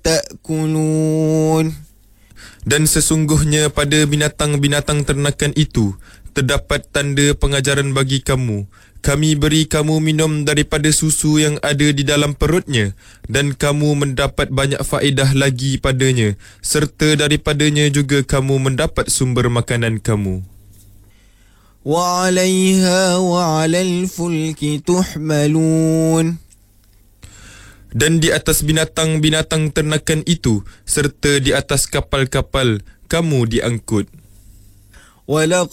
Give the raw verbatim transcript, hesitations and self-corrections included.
تأكلون. Dan sesungguhnya pada binatang-binatang ternakan itu terdapat tanda pengajaran bagi kamu. Kami beri kamu minum daripada susu yang ada di dalam perutnya, dan kamu mendapat banyak faedah lagi padanya, serta daripadanya juga kamu mendapat sumber makanan kamu. وعليها وعلى الفلك تحملون. Dan di atas binatang-binatang ternakan itu serta di atas kapal-kapal kamu diangkut.